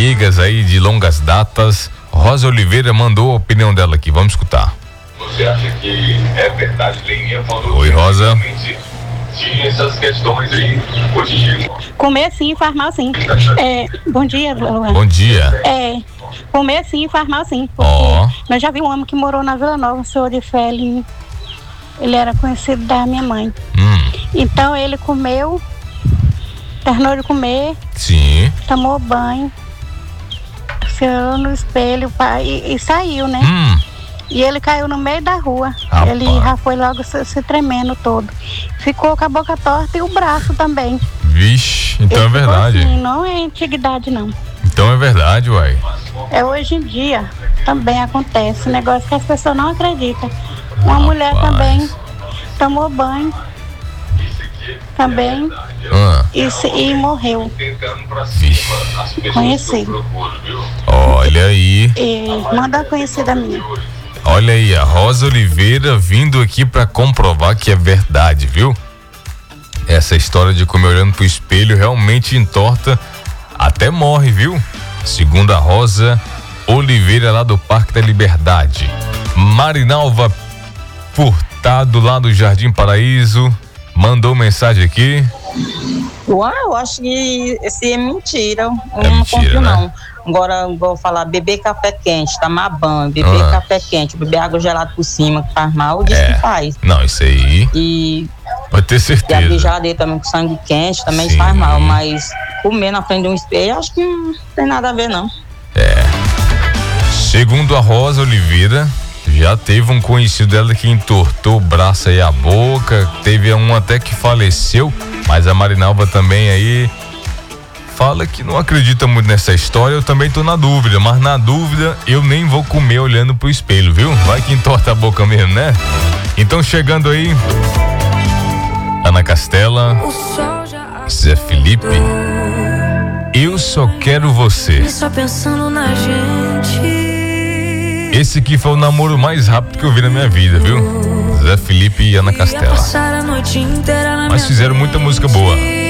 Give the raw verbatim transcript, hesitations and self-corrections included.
amigas aí de longas datas. Rosa Oliveira mandou a opinião dela aqui, vamos escutar. Você acha que é verdade? Leninha falou. Oi, Rosa. Tinha essas questões aí, hoje comer sim, faz mal sim. É, bom dia, Luan. Bom dia. É, comer sim, faz mal sim. Ó. Nós já vimos um homem que morou na Vila Nova, o senhor de fé, ele, ele era conhecido da minha mãe. Hum. Então ele comeu, terminou de comer. Sim. Tomou banho, se olhou no espelho pá, e, e saiu, né? Hum. E ele caiu no meio da rua. Rapaz. Ele já foi logo se, se tremendo todo. Ficou com a boca torta e o braço também. Vixe, então ele é verdade. Assim, não é antiguidade, não. Então é verdade, uai. É hoje em dia também acontece. Negócio que as pessoas não acreditam. Uma Rapaz. mulher também tomou banho. Também. Ah. E, se, e morreu. Vixe. Conhecido. Olha aí. E manda conhecida minha. Olha aí, a Rosa Oliveira vindo aqui pra comprovar que é verdade, viu? Essa história de comer olhando pro espelho realmente entorta, até morre, viu? Segundo a Rosa Oliveira, lá do Parque da Liberdade. Marinalva Furtado, lá do Jardim Paraíso, mandou mensagem aqui. Ué, eu acho que esse é mentira. Eu É não mentira, confio, né? não. Agora eu vou falar, beber café quente, tomar banho, beber Ah. café quente, beber água gelada por cima, que faz mal, diz É. que faz. Não, isso aí E, pode ter e certeza. abrir geladeira também com sangue quente, também Sim. faz mal. Mas comer na frente de um espelho, acho que não tem nada a ver, não. É. Segundo a Rosa Oliveira, já teve um conhecido dela que entortou o braço e a boca, teve um até que faleceu, mas a Marinalva também aí fala que não acredita muito nessa história. Eu também tô na dúvida, mas na dúvida eu nem vou comer olhando pro espelho, viu? Vai que entorta a boca mesmo, né? Então chegando aí, Ana Castela, Zé Felipe, eu só quero você. Só pensando na gente. Esse aqui foi o namoro mais rápido que eu vi na minha vida, viu? Zé Felipe e Ana Castela. Mas fizeram muita música boa.